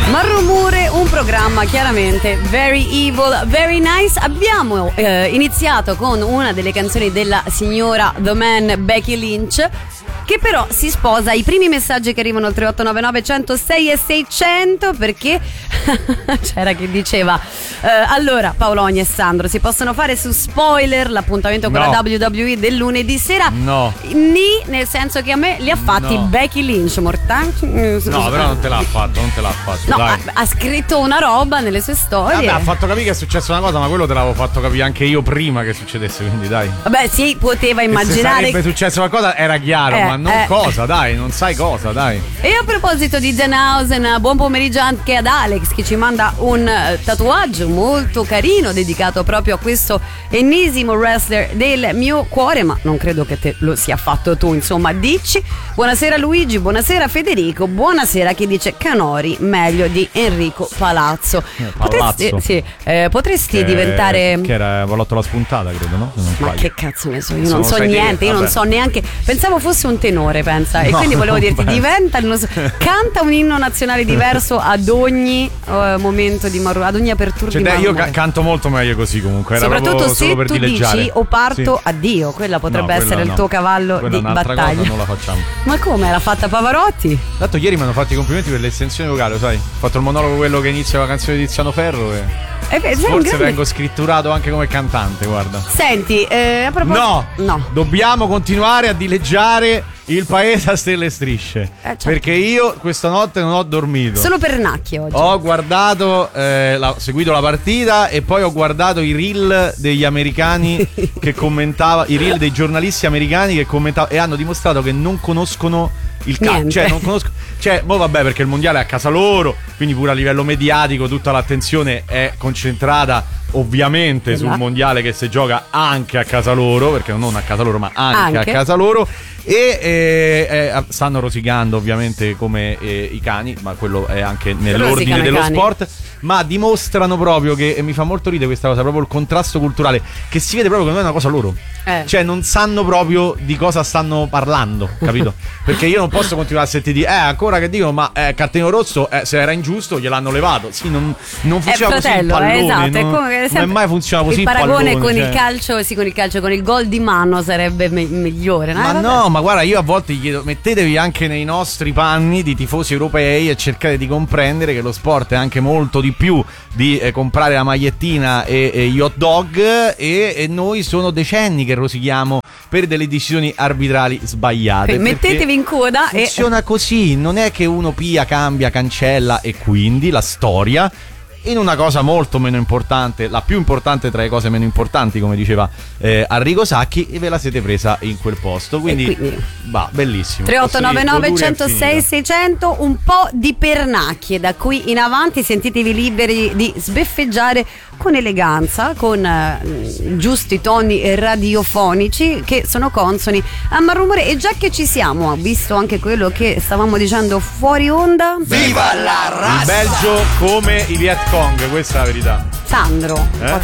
Marrumure, un programma chiaramente very evil, very nice. Abbiamo iniziato con una delle canzoni della signora The Man Becky Lynch, che però si sposa. I primi messaggi che arrivano al 3899 106 e 600, perché c'era chi diceva allora Paoloni e Sandro si possono fare su Spoiler l'appuntamento con la WWE del lunedì sera? No, nel senso che a me li ha fatti Becky Lynch, mortacci. No, però non te l'ha fatto, no, dai. ha scritto una roba nelle sue storie. Vabbè, ha fatto capire che è successa una cosa, ma quello te l'avevo fatto capire anche io prima che succedesse, quindi dai. Vabbè, sì, poteva immaginare. Se sarebbe successo qualcosa era chiaro, ma non cosa, dai, non sai cosa, dai. E a proposito di Danhausen, buon pomeriggio anche ad Alex, che ci manda un tatuaggio molto carino dedicato proprio a questo ennesimo wrestler del mio cuore, ma non credo che te lo sia fatto tu, insomma, dici. Buonasera Luigi, buonasera Federico, buonasera chi dice Canori meglio di Enrico Palazzo. Potresti diventare... Che era Vallotto la spuntata, credo, no? Ma che cazzo ne so, io non so niente, io non so neanche, pensavo fosse un tenore, pensa, e quindi volevo dirti, canta un inno nazionale diverso ad ogni momento di ad ogni apertura di Marrumure. Io canto molto meglio così, comunque, era soprattutto se solo per tu dileggiare. dici o parto a Dio, quella potrebbe essere il tuo cavallo di battaglia. Cosa non la facciamo. Ma come, l'ha fatta Pavarotti? Tanto ieri mi hanno fatto i complimenti per l'estensione vocale, lo sai? Ho fatto il monologo quello che inizia la canzone di Tiziano Ferro e forse vengo scritturato anche come cantante, guarda. Senti, a proposito... No, dobbiamo continuare a dileggiare il paese a stelle e strisce, certo. Perché io questa notte non ho dormito. Solo per nacchie oggi. Ho guardato, seguito la partita e poi ho guardato i reel degli americani che commentavano, i reel dei giornalisti americani che commentavano e hanno dimostrato che non conoscono il calcio, cioè non conosco, vabbè, perché il mondiale è a casa loro, quindi pure a livello mediatico tutta l'attenzione è concentrata ovviamente sul mondiale che si gioca anche a casa loro, perché non a casa loro ma anche a casa loro, e stanno rosicando ovviamente come i cani, ma quello è anche nell'ordine dello sport, ma dimostrano proprio che, e mi fa molto ridere questa cosa, proprio il contrasto culturale, che si vede proprio che non è una cosa loro, cioè non sanno proprio di cosa stanno parlando, capito? Perché io non posso continuare a sentire ancora che dicono ma cartellino rosso, se era ingiusto gliel'hanno levato, sì, non funziona così il pallone, esatto, non è mai funzionato così il paragone pallone, con il calcio, con il gol di mano sarebbe migliore, no? Ma guarda, io a volte gli chiedo, mettetevi anche nei nostri panni di tifosi europei e cercate di comprendere che lo sport è anche molto di più di comprare la magliettina e gli hot dog, e noi sono decenni che rosichiamo per delle decisioni arbitrali sbagliate. Mettetevi in coda. Funziona così, non è che uno pia, cambia, cancella e quindi la storia in una cosa molto meno importante, la più importante tra le cose meno importanti, come diceva Arrigo Sacchi, e ve la siete presa in quel posto, quindi bellissimo. 3899 106 600, un po' di pernacchie da qui in avanti, sentitevi liberi di sbeffeggiare con eleganza, con giusti toni radiofonici che sono consoni a Marrumure. E già che ci siamo, visto anche quello che stavamo dicendo fuori onda, viva la razza! Il Belgio come i Viet Cong, questa è la verità. Sandro,